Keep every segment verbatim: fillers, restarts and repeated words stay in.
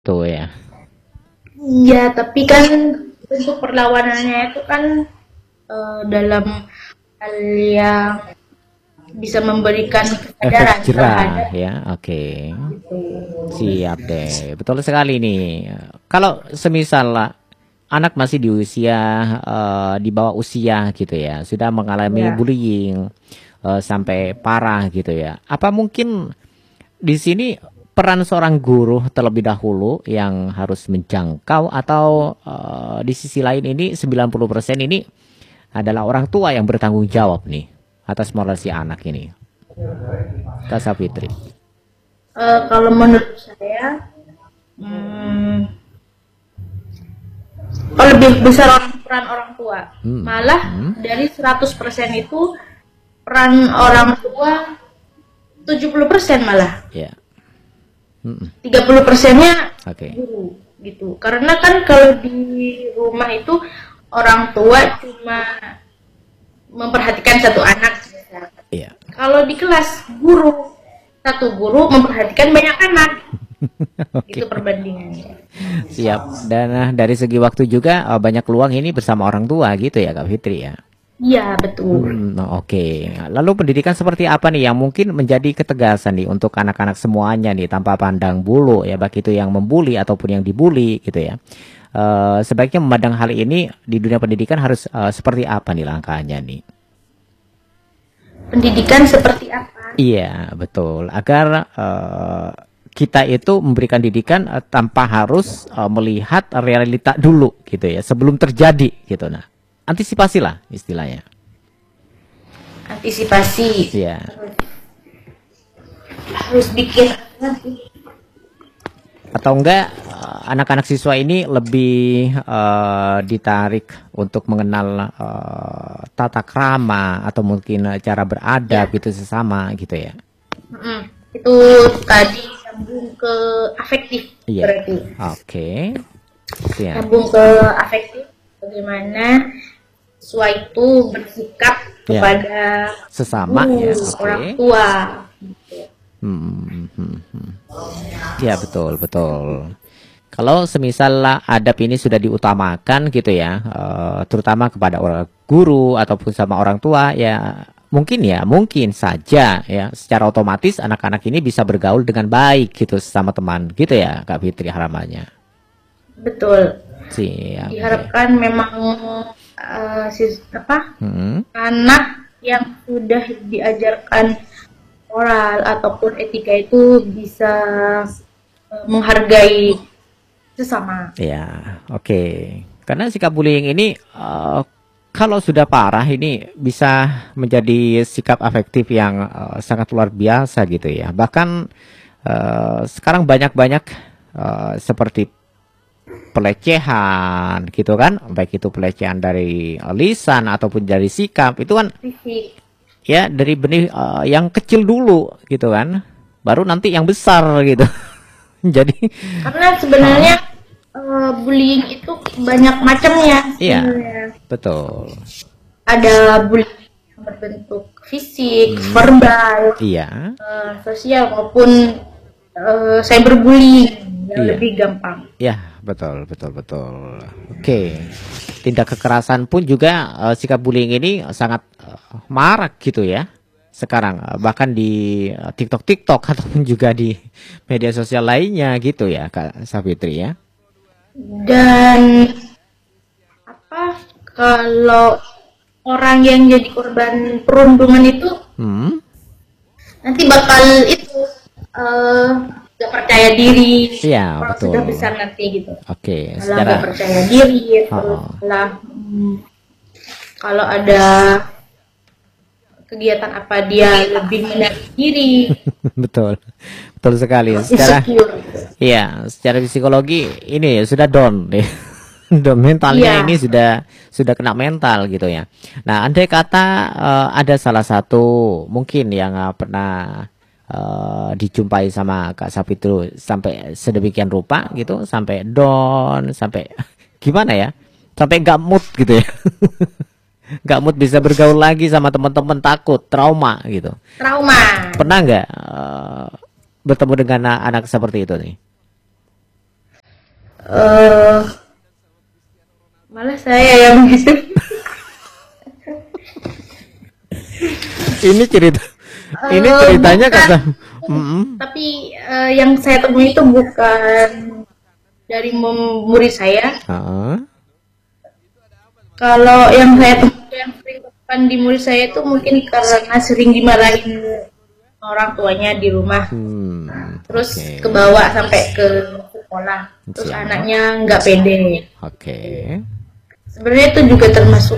Tuh ya. Iya, tapi kan bentuk perlawanannya itu kan eh, dalam hal yang bisa memberikan Efek kesadaran jerah terhadap ya. Oke. itu. Siap deh. Betul sekali nih. Kalau semisal lah, anak masih di usia eh, di bawah usia gitu ya, sudah mengalami Ya. bullying eh, sampai parah gitu ya. Apa mungkin di sini peran seorang guru terlebih dahulu yang harus menjangkau atau eh, di sisi lain ini sembilan puluh persen ini adalah orang tua yang bertanggung jawab nih atas moral si anak ini. Kak Safitri. Eh, kalau menurut saya, hmm, oh, lebih besar orang, peran orang tua. Hmm. Malah Hmm. dari seratus persen itu peran orang tua tujuh puluh persen malah. Ya. Hmm. tiga puluh persennya Oke. guru gitu. Karena kan kalau di rumah itu orang tua cuma memperhatikan satu anak. Iya. Kalau di kelas guru, satu guru memperhatikan banyak anak. Oke. Itu perbandingannya. Siap. Dan nah, dari segi waktu juga eh, banyak peluang ini bersama orang tua gitu ya Kak Fitri ya. Iya, betul. Hmm, oh, oke. Lalu pendidikan seperti apa nih yang mungkin menjadi ketegasan nih untuk anak-anak semuanya nih tanpa pandang bulu ya, baik itu yang membuli ataupun yang dibully gitu ya. Eh, sebaiknya memandang hal ini di dunia pendidikan harus eh, seperti apa nih langkahnya nih? Pendidikan seperti apa? Iya, betul. Agar eh, kita itu memberikan didikan eh, tanpa harus eh, melihat realita dulu gitu ya, sebelum terjadi gitu. Nah, antisipasilah istilahnya. Antisipasi. Iya. Harus bikin Atau enggak eh, anak-anak siswa ini lebih eh, ditarik untuk mengenal eh, tata krama atau mungkin eh, cara beradab ya. gitu sesama gitu ya. Mm-mm. Itu tadi sambung ke afektif Iya. berarti. Oke. Siap. Sambung ke afektif, bagaimana siswa itu bersikap Ya. kepada Sesama guru, ya. Oke. orang tua. Hmm, hmm, hmm. Ya betul betul. Kalau semisal lah adab ini sudah diutamakan gitu ya, eh, terutama kepada orang guru ataupun sama orang tua ya, mungkin ya mungkin saja ya secara otomatis anak-anak ini bisa bergaul dengan baik gitu sama teman gitu ya Kak Fitri harapannya. Betul. Siap. Diharapkan memang uh, sis, apa Hmm. anak yang sudah diajarkan moral ataupun etika itu bisa uh, menghargai sesama. Ya, oke. Karena sikap bullying ini eh, kalau sudah parah ini bisa menjadi sikap afektif yang eh, sangat luar biasa gitu ya. Bahkan eh, sekarang banyak-banyak eh, seperti pelecehan gitu kan, baik itu pelecehan dari eh, lisan ataupun dari sikap itu kan Fisik. ya dari benih eh, yang kecil dulu gitu kan, baru nanti yang besar gitu. Jadi Karena sebenarnya uh, bullying itu banyak macamnya. iya, Sebenarnya. betul. Ada bullying yang berbentuk fisik, Hmm. verbal, Iya. uh, sosial maupun uh, cyberbullying yang Iya. lebih gampang. Ya, betul, betul, betul. Oke. Tindak kekerasan pun juga eh, sikap bullying ini sangat eh, marak gitu ya. Sekarang eh, bahkan di eh, TikTok-TikTok ataupun juga di media sosial lainnya gitu ya, Kak Safitri ya. Dan apa kalau orang yang jadi korban perundungan itu Hmm. nanti bakal itu uh, gak percaya diri Iya, kalau betul. sudah besar nanti gitu. Oke, Malah secara gak percaya diri, terus Oh. malah hmm, kalau ada kegiatan apa dia lebih menarik diri, betul. Betul sekali. Secara insecure. Gitu. iya, secara psikologi ini ya sudah down deh. Down mentalnya Iya. ini sudah sudah kena mental gitu ya. Nah, andai kata eh, ada salah satu mungkin yang eh, pernah eh, dijumpai sama Kak Sapitru sampai sedemikian rupa gitu, sampai down, sampai gimana ya? Sampai nggak mood gitu ya. Nggak mood bisa bergaul lagi sama teman-teman, takut, trauma gitu. Trauma. Pernah nggak eh, bertemu dengan anak seperti itu nih? eh malah saya yang gitu. Ini cerita, ini Eh, ceritanya bukan, kata, mm tapi eh, yang saya temui itu bukan dari mem- murid saya. Heeh. Kalau yang saya temui yang sering temukan di murid saya itu mungkin karena sering dimarahin orang tuanya di rumah, Hmm, terus oke, kebawa sampai ke sekolah, terus siap, anaknya nggak pede. oke, Sebenarnya itu juga termasuk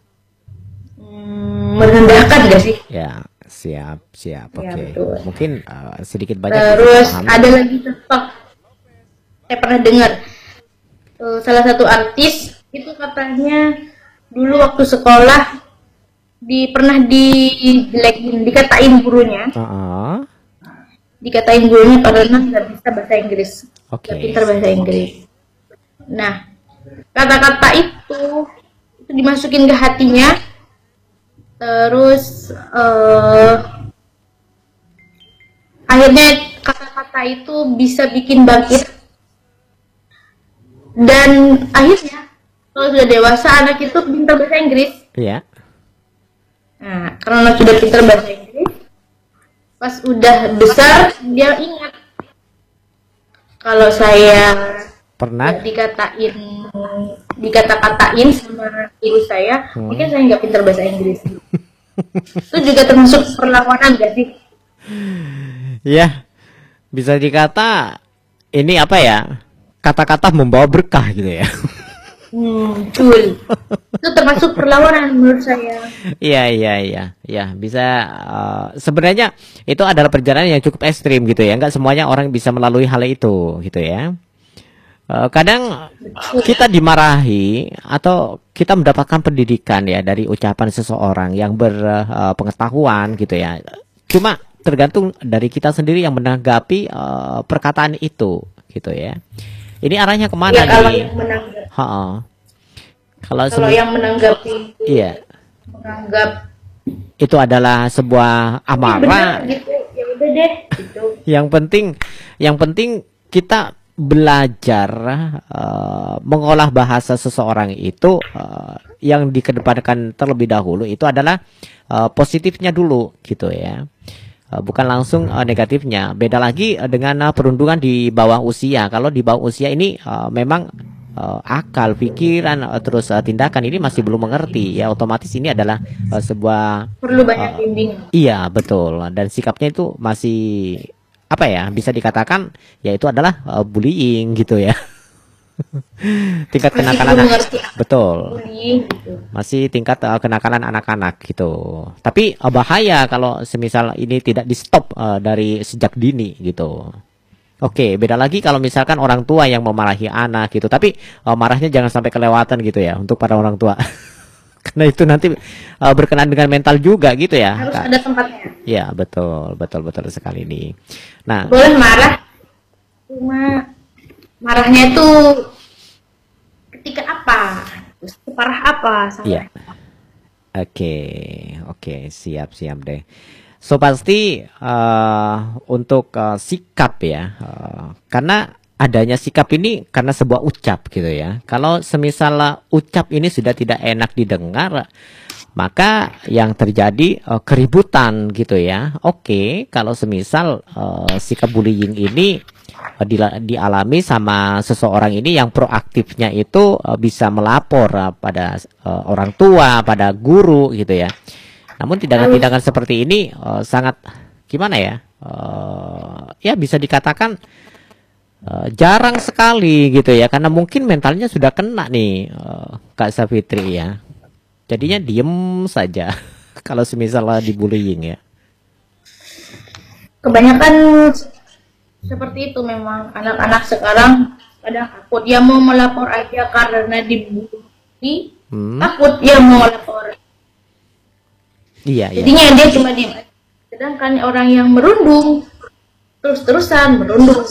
mm, merendahkan gak sih? ya, siap, siap, Ya oke. betul. Mungkin uh, sedikit banyak bisa Terus dipahami. ada lagi contoh, saya pernah dengar eh, salah satu artis itu katanya dulu waktu sekolah di pernah dijelekin, dikatain gurunya, Heeh. dikatain gurunya karena nggak bisa bahasa Inggris, Oke, nggak pintar bahasa Inggris. Nah, kata-kata itu itu dimasukin ke hatinya, terus eh, akhirnya kata-kata itu bisa bikin bangkit, dan akhirnya kalau sudah dewasa anak itu pintar bahasa Inggris. ya, Nah, karena sudah pintar bahasa Inggris, pas udah besar dia ingat kalau saya pernah. nggak dikatain dikata-katain sama ibu saya, Hmm. mungkin saya nggak pintar bahasa Inggris. Itu juga termasuk perlawanan gak sih? Ya, bisa dikata ini apa ya? Kata-kata membawa berkah gitu ya. Hmm, betul. Itu termasuk perlawanan menurut saya. Iya, iya, iya, ya bisa. Uh, sebenarnya itu adalah perjalanan yang cukup ekstrim gitu ya. Enggak semuanya orang bisa melalui hal itu gitu ya. Uh, kadang kita dimarahi atau kita mendapatkan pendidikan ya dari ucapan seseorang yang berpengetahuan gitu ya. Cuma tergantung dari kita sendiri yang menanggapi uh, perkataan itu gitu ya. Ini arahnya kemana Ya kalau nih? yang menanggap, Ha-ha. Kalau kalau semi- yang menanggapi itu iya, menganggap itu adalah sebuah "Ini benar amarah. gitu, ya udah deh gitu. Yang penting, yang penting kita belajar eh, mengolah bahasa seseorang itu eh, yang dikedepankan terlebih dahulu itu adalah eh, positifnya dulu gitu ya. Eh, bukan langsung eh, negatifnya. Beda lagi eh, dengan eh, perundungan di bawah usia. Kalau di bawah usia ini eh, memang eh, akal, pikiran, eh, terus eh, tindakan ini masih belum mengerti ya. Otomatis ini adalah eh, sebuah Perlu banyak eh, bimbingan. iya, betul. Dan sikapnya itu masih apa ya? Bisa dikatakan ya itu adalah uh, bullying gitu ya. Tingkat Masih kenakalan belum anak. mengerti Betul. bullying gitu. Masih tingkat uh, kenakalan anak-anak gitu. Tapi uh, bahaya kalau semisal ini tidak di-stop uh, dari sejak dini gitu. Oke, beda lagi kalau misalkan orang tua yang memarahi anak gitu. Tapi uh, marahnya jangan sampai kelewatan gitu ya untuk para orang tua. Karena itu nanti uh, berkenaan dengan mental juga gitu ya. Harus Kak. ada tempatnya. Ya, betul, betul, betul sekali ini. Nah, Boleh marah, cuma marahnya itu ketika apa? Separah apa? iya. Sampai Oke, oke, siap, siap deh. So pasti eh, untuk eh, sikap ya, eh, karena adanya sikap ini karena sebuah ucap gitu ya. Kalau semisal ucap ini sudah tidak enak didengar, maka yang terjadi eh, keributan gitu ya. Oke, kalau semisal eh, sikap bullying ini eh, dila- dialami sama seseorang ini yang proaktifnya itu eh, bisa melapor eh, pada eh, orang tua, pada guru gitu ya. Namun tindakan-tindakan seperti ini eh, sangat gimana ya? Eh, ya bisa dikatakan eh, jarang sekali gitu ya, karena mungkin mentalnya sudah kena nih eh, Kak Safitri ya. Jadinya diem saja kalau semisal dibullying ya. kebanyakan seperti itu memang anak-anak sekarang kadang takut, dia mau melapor aja karena dibully, Hmm. takut dia mau melapor. Iya, iya. Jadinya dia cuma diam. Sedangkan orang yang merundung terus-terusan merundung.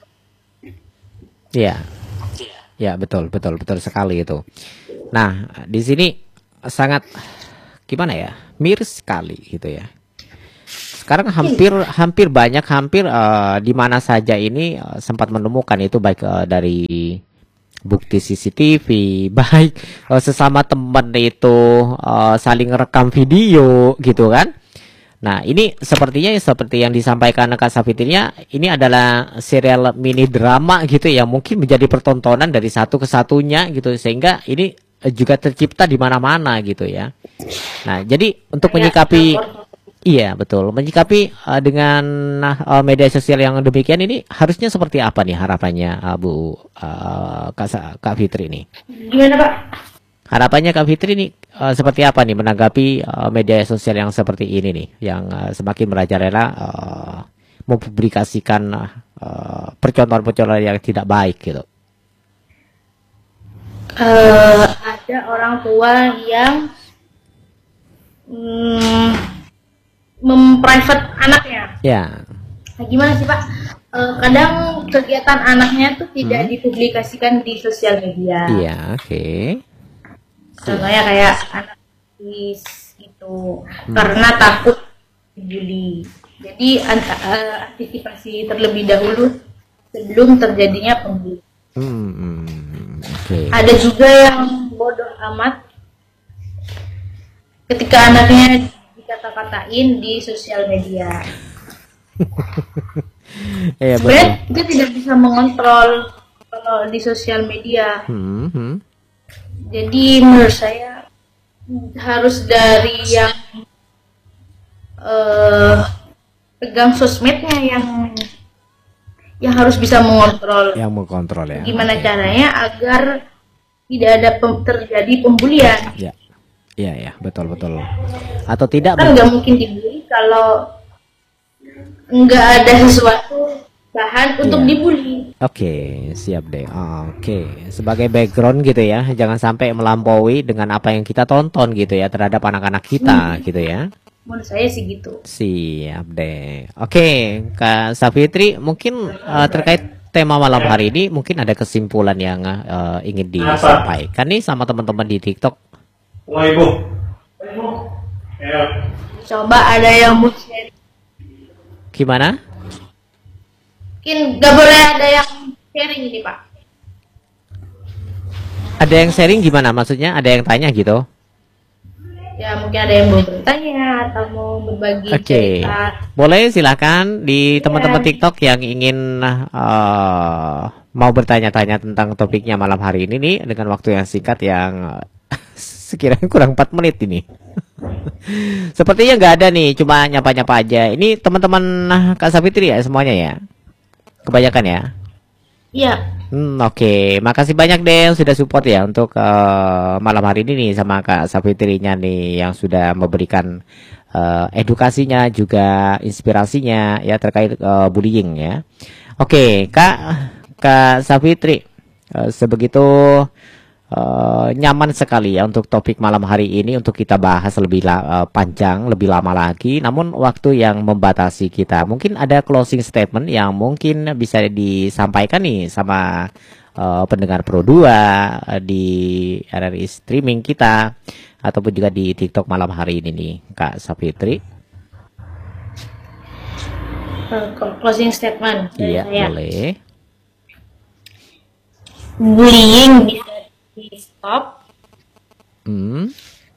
Iya. Ya, betul, betul, betul sekali itu. Nah, di sini sangat gimana ya? Miris sekali gitu ya. Sekarang hampir hampir banyak hampir eh, di mana saja ini eh, sempat menemukan itu baik eh, dari bukti C C T V, baik uh, sesama teman itu uh, saling rekam video gitu kan. Nah, ini sepertinya seperti yang disampaikan Kak Safitrinya, ini adalah serial mini drama gitu ya, mungkin menjadi pertontonan dari satu ke satunya gitu, sehingga ini juga tercipta di mana-mana gitu ya. Nah, jadi untuk menyikapi, iya betul, menyikapi uh, dengan uh, media sosial yang demikian ini harusnya seperti apa nih harapannya uh, Bu uh, Kak, Kak Fitri ini? Gimana Pak? Harapannya Kak Fitri nih uh, seperti apa nih menanggapi uh, media sosial yang seperti ini nih, yang uh, semakin merajalela uh, mempublikasikan uh, percontohan-percontohan yang tidak baik gitu. Uh, ada orang tua yang mm, memprivate anaknya. Ya. Nah, gimana sih Pak? Uh, kadang kegiatan anaknya tuh tidak Hmm. dipublikasikan di sosial media. Iya, oke. Okay. Contohnya kayak anak bis gitu, hmm. karena takut dibully. Jadi ant- uh, antisipasi terlebih dahulu sebelum terjadinya pembuli. Hmm, hmm, okay. Ada juga yang bodoh amat ketika anaknya dikata-katain di sosial media. Iya, Sebenarnya kita tidak bisa mengontrol kalau di sosial media. Hmm, hmm. Jadi menurut saya harus dari yang uh, pegang sosmednya yang yang harus bisa mengontrol. Yang mengontrol ya. Gimana okay. caranya agar tidak ada pem- terjadi pembulian? Ya, ya, ya, betul betul. Atau tidak? Kan nggak mungkin dibully kalau nggak ada sesuatu bahan untuk yeah. dibully. Oke, okay, siap deh. Oh, Oke, okay. Sebagai background gitu ya, jangan sampai melampaui dengan apa yang kita tonton gitu ya terhadap anak-anak kita hmm. gitu ya. Menurut saya sih gitu. Siap deh. Oke, okay. Kak Safitri, mungkin uh, terkait tema malam hari ini mungkin ada kesimpulan yang uh, ingin disampaikan nih sama teman-teman di TikTok. Oh, Ibu. Ya. Coba ada yang mau share. Gimana? Mungkin gak boleh ada yang sharing ini Pak. Ada yang sharing gimana? Maksudnya ada yang tanya gitu? Ya mungkin ada yang mau bertanya atau mau berbagi okay. cerita. Boleh silakan di teman-teman yeah. TikTok yang ingin uh, mau bertanya-tanya tentang topiknya malam hari ini nih dengan waktu yang singkat yang sekiranya kurang empat menit ini. Sepertinya nggak ada nih, cuma nyapa-nyapa aja. Ini teman-teman Kak Safitri ya semuanya ya? Kebanyakan ya? Iya. Hmm, Oke, okay. Makasih banyak deh yang sudah support ya untuk uh, malam hari ini nih sama Kak Safitrinya nih yang sudah memberikan uh, edukasinya juga inspirasinya ya terkait uh, bullying ya. Oke, okay, Kak Kak Safitri, uh, sebegitu uh, nyaman sekali ya untuk topik malam hari ini untuk kita bahas lebih la- uh, panjang, lebih lama lagi. Namun waktu yang membatasi kita. Mungkin ada closing statement yang mungkin bisa disampaikan nih sama uh, pendengar Pro dua uh, di R R I streaming kita ataupun juga di TikTok malam hari ini nih, Kak Safitri. Uh, closing statement dari Iya, saya. boleh. Bullying bisa di stop Hmm.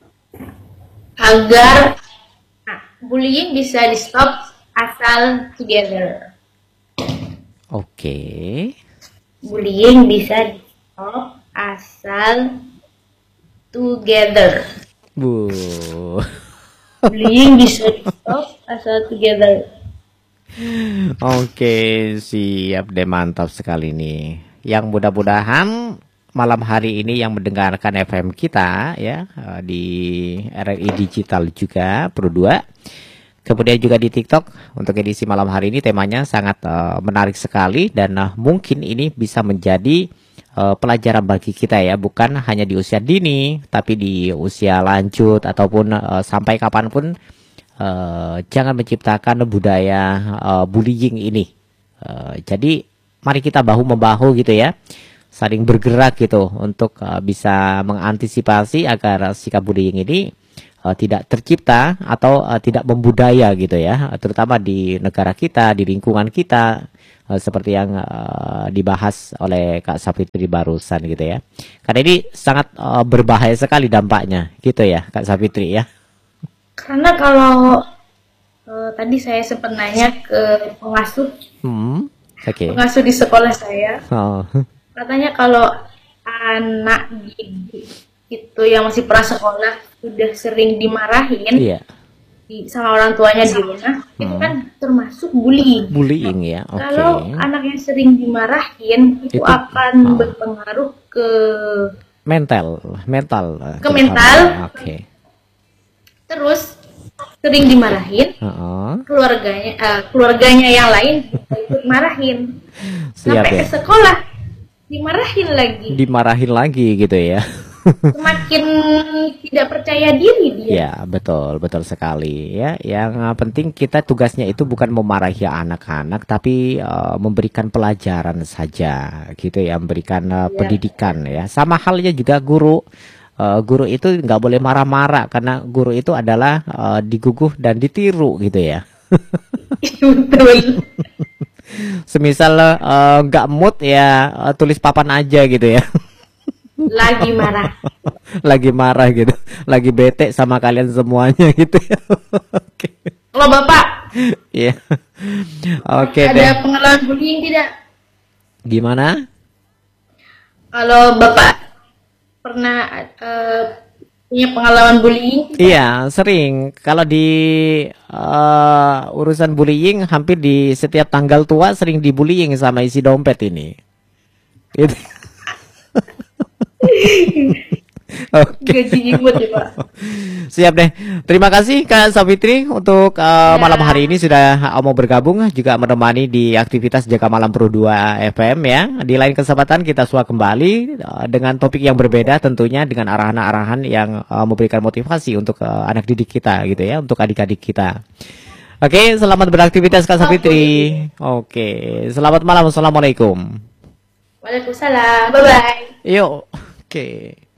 agar nah, bullying bisa di stop asal together. Oke. Okay. Bullying bisa di stop asal together. Bu. Bullying bisa di stop asal together. Oke, siap deh, mantap sekali nih. Yang mudah-mudahan malam hari ini yang mendengarkan F M kita ya di R R I Digital juga Pro dua. Kemudian juga di TikTok untuk edisi malam hari ini temanya sangat uh, menarik sekali dan uh, mungkin ini bisa menjadi uh, pelajaran bagi kita ya, bukan hanya di usia dini tapi di usia lanjut ataupun uh, sampai kapanpun uh, jangan menciptakan budaya uh, bullying ini. Uh, jadi mari kita bahu membahu gitu ya, saling bergerak gitu untuk uh, bisa mengantisipasi agar sikap bullying ini uh, tidak tercipta atau uh, tidak membudaya gitu ya, terutama di negara kita, di lingkungan kita, uh, seperti yang uh, dibahas oleh Kak Sapitri barusan gitu ya. Karena ini sangat uh, berbahaya sekali dampaknya gitu ya Kak Sapitri ya. Karena kalau uh, tadi saya sempat nanya ke pengasuh, Hmm, oke. Okay. pengasuh di sekolah saya, Oh. katanya kalau anak didik itu yang masih prasekolah sudah sering dimarahin Iya, di, sama orang tuanya di rumah, itu Hmm. kan termasuk bullying. bullying ya. Oke. Kalau anak yang sering dimarahin itu, Itu- akan oh. berpengaruh ke Mental, mental. uh, Ke terutama. mental. Oke. terus sering dimarahin, Heeh. keluarganya eh, keluarganya yang lain juga ikut marahin, Siap sampai ya. ke sekolah dimarahin lagi, Dimarahin lagi gitu ya. semakin tidak percaya diri dia. Ya, betul, betul sekali ya. Yang uh, penting kita tugasnya itu bukan memarahi anak-anak, tapi uh, memberikan pelajaran saja, gitu ya, memberikan uh, Iya. pendidikan ya. Sama halnya juga guru. Uh, guru itu nggak boleh marah-marah karena guru itu adalah uh, diguguh dan ditiru gitu ya. Betul. Semisal uh, nggak mood ya uh, tulis papan aja gitu ya. Lagi marah. Lagi marah gitu, lagi bete sama kalian semuanya gitu ya. Oke. Kalau bapak Iya. Oke ada deh. pengalaman bullying tidak? Gimana? Kalau bapak pernah eh, punya pengalaman bullying? Iya, sering. Kalau di eh, urusan bullying, hampir di setiap tanggal tua sering dibullying sama isi dompet ini. Gitu. Oke. Gaji imut ya pak. Siap deh. Terima kasih Kak Sapitri untuk uh, Ya. malam hari ini sudah uh, mau bergabung juga menemani di aktivitas Jaga Malam Pro dua F M ya. Di lain kesempatan kita suah kembali uh, dengan topik yang berbeda tentunya dengan arahan-arahan yang uh, memberikan motivasi untuk uh, anak didik kita gitu ya, untuk adik-adik kita. Oke, selamat beraktivitas Kak Sapitri. Oke, selamat malam. Assalamualaikum. Waalaikumsalam. Bye bye. Yuk. Oke.